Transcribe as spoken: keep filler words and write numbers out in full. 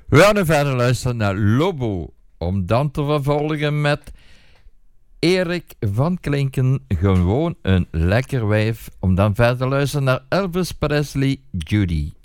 We gaan verder luisteren naar Lobo, om dan te vervolgen met Erik van Klinken, gewoon een lekker wijf, om dan verder te luisteren naar Elvis Presley, Judy.